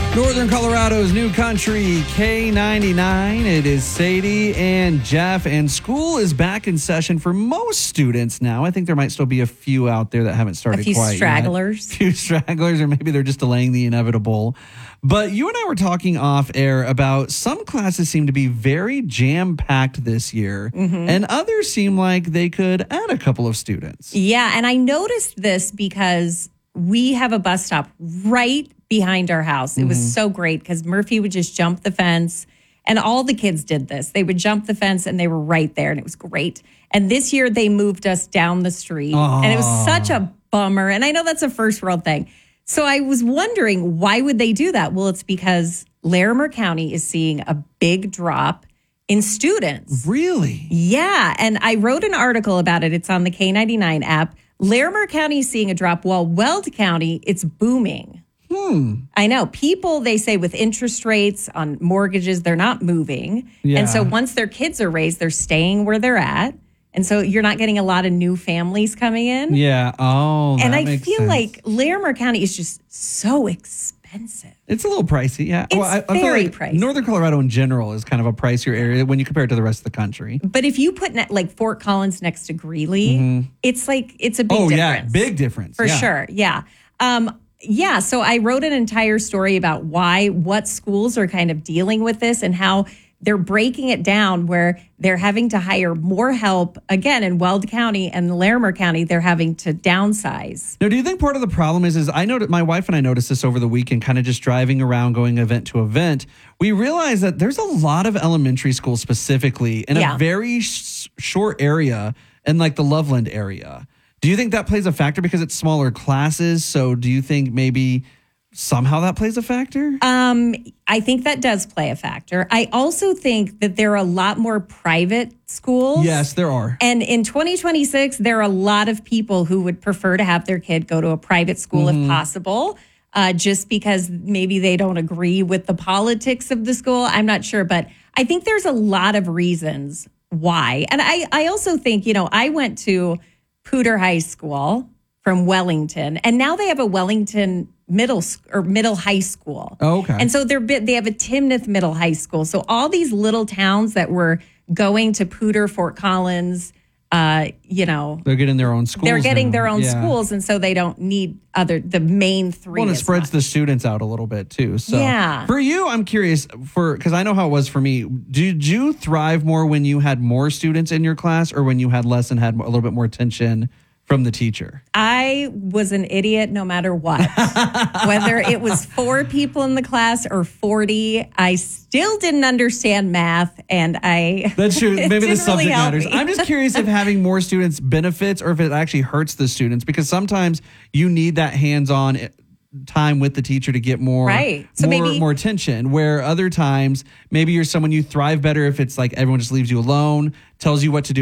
Northern Colorado's new country, K99. It is Sadie and Jeff, and school is back in session for most students now. I think there might still be a few out there that haven't started quite yet. Stragglers. A few stragglers, or maybe they're just delaying the inevitable. But you and I were talking off air about some classes seem to be very jam-packed this year, and others seem like they could add a couple of students. Yeah, and I noticed this because we have a bus stop right behind our house. It was so great because Murphy would just jump the fence, and all the kids did this. They would jump the fence and they were right there, and it was great. And this year they moved us down the street, and it was such a bummer. And I know that's a first world thing. So I was wondering, why would they do that? Well, it's because Larimer County is seeing a big drop in students. Really? Yeah, and I wrote an article about it. It's on the K99 app. Larimer County is seeing a drop, while Weld County, it's booming. I know. People, they say with interest rates on mortgages, they're not moving. Yeah. And so once their kids are raised, they're staying where they're at. And so you're not getting a lot of new families coming in. Yeah. Oh, that And I makes feel sense. like Larimer County is just so expensive. It's a little pricey, yeah. It's I feel very like pricey. Northern Colorado in general is kind of a pricier area when you compare it to the rest of the country. But if you put like Fort Collins next to Greeley, it's a big difference. Yeah, big difference. For sure, yeah. Yeah, so I wrote an entire story about what schools are kind of dealing with this and how they're breaking it down where they're having to hire more help. Again, in Weld County and Larimer County, they're having to downsize. Now, do you think part of the problem is I know that my wife and I noticed this over the weekend, kind of just driving around, going event to event. We realized that there's a lot of elementary schools specifically in a very short area in like the Loveland area. Do you think that plays a factor because it's smaller classes? So do you think maybe somehow that plays a factor? I think that does play a factor. I also think that there are a lot more private schools. Yes, there are. And in 2026, there are a lot of people who would prefer to have their kid go to a private school if possible, just because maybe they don't agree with the politics of the school. I'm not sure, but I think there's a lot of reasons why. And I also think, I went to Poudre High School from Wellington, and now they have a Wellington middle high school. Oh, okay. And so they have a Timnath Middle High School. So all these little towns that were going to Poudre, Fort Collins, they're getting their own schools. They're getting now. their own Yeah. schools, and so they don't need the main three. Well, it as spreads much. the students out a little bit too. So Yeah. for you, I'm curious because I know how it was for me. Did you thrive more when you had more students in your class or when you had less and had a little bit more attention from the teacher? I was an idiot no matter what. Whether it was 4 people in the class or 40, I still didn't understand math, and That's true. Maybe the subject matters. Me. I'm just curious if having more students benefits or if it actually hurts the students, because sometimes you need that hands-on time with the teacher to get more more attention, where other times maybe you're someone you thrive better if it's like everyone just leaves you alone, tells you what to do